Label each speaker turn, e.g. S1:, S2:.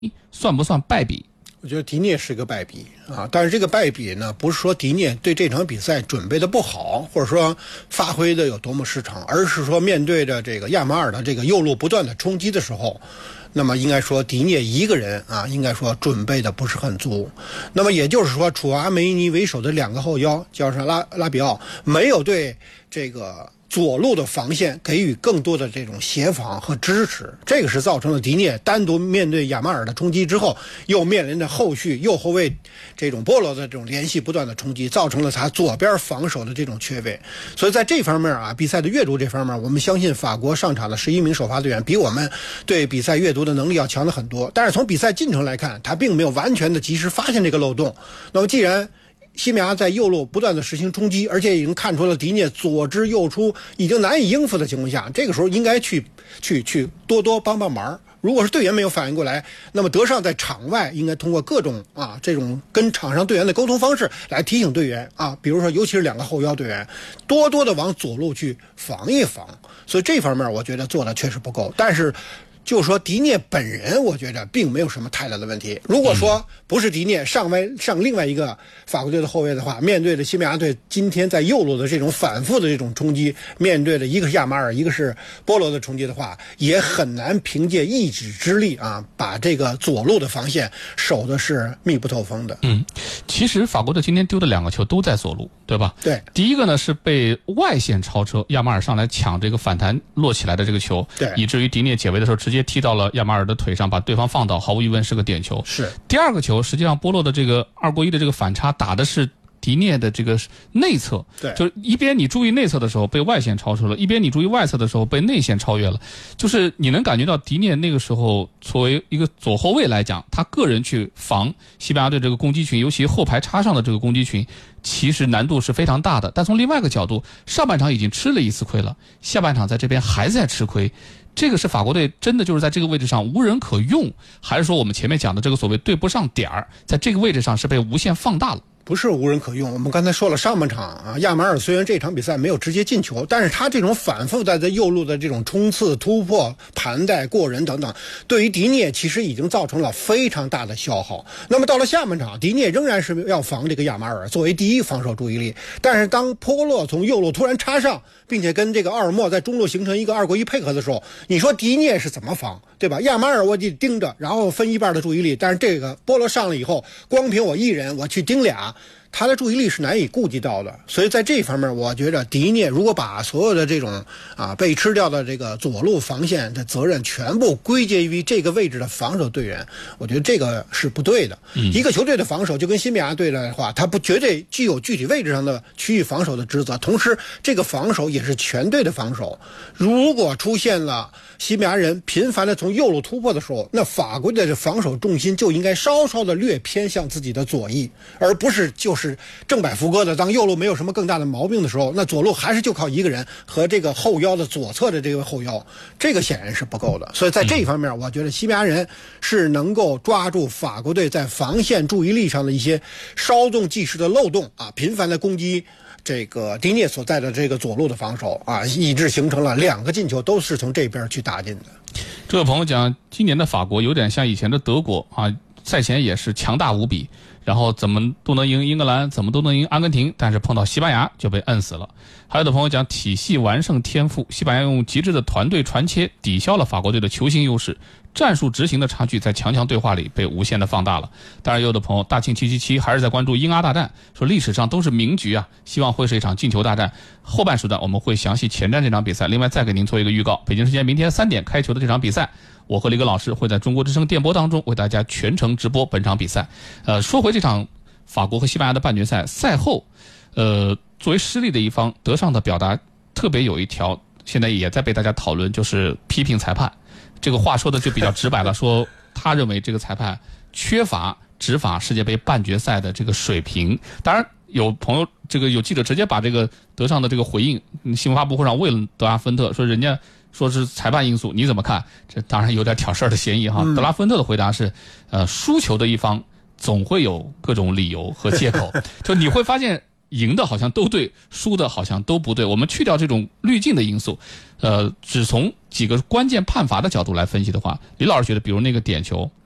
S1: 算不算败笔？
S2: 我觉得迪涅是个败笔啊，但是这个败笔呢，不是说迪涅对这场比赛准备的不好，或者说发挥的有多么失常，而是说面对着这个亚马尔的这个右路不断的冲击的时候，那么应该说迪涅一个人啊，应该说准备的不是很足。那么也就是说，楚阿梅尼为首的两个后腰加上拉比奥，没有对这个左路的防线给予更多的这种协防和支持，这个是造成了迪涅单独面对亚马尔的冲击之后，又面临着后续右后卫这种波罗的这种联系不断的冲击，造成了他左边防守的这种缺位。所以在这方面啊，比赛的阅读这方面，我们相信法国上场的11名首发队员比我们对比赛阅读的能力要强的很多。但是从比赛进程来看，他并没有完全的及时发现这个漏洞。那么既然西班牙在右路不断的实行冲击，而且已经看出了迪涅左支右出已经难以应付的情况下，这个时候应该去多帮忙。如果是队员没有反应过来，那么德尚在场外应该通过各种这种跟场上队员的沟通方式来提醒队员啊，比如说尤其是两个后腰队员多的往左路去防一防。所以这方面我觉得做的确实不够，但是就说迪涅本人，我觉得并没有什么太大的问题。如果说不是迪涅上另外一个法国队的后卫的话，面对着西班牙队今天在右路的这种反复的这种冲击，面对着一个是亚马尔，一个是波罗的冲击的话，也很难凭借一己之力啊，把这个左路的防线守的是密不透风的。
S1: 其实法国队今天丢的两个球都在左路，对吧？
S2: 对。
S1: 第一个呢是被外线超车，亚马尔上来抢这个反弹落起来的这个球，
S2: 对，
S1: 以至于迪涅解围的时候直接踢到了亚马尔的腿上，把对方放倒，毫无疑问是个点球。
S2: 是。
S1: 第二个球，实际上波洛的这个2过1的这个反差打的是迪涅的这个内侧，
S2: 对，
S1: 就是一边你注意内侧的时候被外线超出了，一边你注意外侧的时候被内线超越了，就是你能感觉到迪涅那个时候作为一个左后卫来讲，他个人去防西班牙队这个攻击群，尤其后排插上的这个攻击群，其实难度是非常大的。但从另外一个角度，上半场已经吃了一次亏了，下半场在这边还在吃亏，这个是法国队真的就是在这个位置上无人可用，还是说我们前面讲的这个所谓对不上点儿，在这个位置上是被无限放大了？
S2: 不是无人可用。我们刚才说了，上半场啊，亚马尔虽然这场比赛没有直接进球，但是他这种反复在右路的这种冲刺、突破、盘带、过人等等，对于迪涅其实已经造成了非常大的消耗。那么到了下半场，迪涅仍然是要防这个亚马尔作为第一防守注意力，但是当波洛从右路突然插上，并且跟这个奥尔莫在中路形成一个2过1配合的时候，你说迪涅是怎么防，对吧？亚马尔我得盯着，然后分一半的注意力，但是这个波洛上了以后，光凭我一人我去盯俩，他的注意力是难以顾及到的。所以在这方面，我觉得迪涅如果把所有的这种被吃掉的这个左路防线的责任全部归结于这个位置的防守队员，我觉得这个是不对的。一个球队的防守就跟西班牙队的话，他不绝对具有具体位置上的区域防守的职责，同时这个防守也是全队的防守。如果出现了西班牙人频繁的从右路突破的时候，那法国队的防守重心就应该稍稍的略偏向自己的左翼，而不是就是正摆副歌的，当右路没有什么更大的毛病的时候，那左路还是就靠一个人和这个后腰的左侧的这个后腰，这个显然是不够的。所以在这一方面，我觉得西班牙人是能够抓住法国队在防线注意力上的一些稍纵即逝的漏洞啊，频繁的攻击这个迪涅所在的这个左路的防守啊，以致形成了2个进球都是从这边去打进的。
S1: 这位朋友讲，今年的法国有点像以前的德国啊，赛前也是强大无比，然后怎么都能赢英格兰，怎么都能赢阿根廷，但是碰到西班牙就被摁死了。还有的朋友讲体系完胜天赋，西班牙用极致的团队传切抵消了法国队的球星优势，战术执行的差距在强强对话里被无限的放大了。当然也有的朋友大庆777还是在关注英阿大战，说历史上都是名局啊，希望会是一场进球大战。后半时段我们会详细前瞻这场比赛，另外再给您做一个预告，北京时间明天3点开球的这场比赛，我和李哥老师会在中国之声电波当中为大家全程直播本场比赛。说回这场法国和西班牙的半决赛赛后，作为失利的一方，德尚的表达特别有一条，现在也在被大家讨论，就是批评裁判。这个话说的就比较直白了，说他认为这个裁判缺乏执法世界杯半决赛的这个水平。当然有朋友有记者直接把这个德尚的这个回应新闻发布会上问了德拉芬特，说人家说是裁判因素，你怎么看？这当然有点挑事儿的嫌疑哈。德拉芬特的回答是，输球的一方总会有各种理由和借口，就你会发现赢的好像都对，输的好像都不对。我们去掉这种滤镜的因素，只从几个关键判罚的角度来分析的话，李老师觉得，比如那个点球，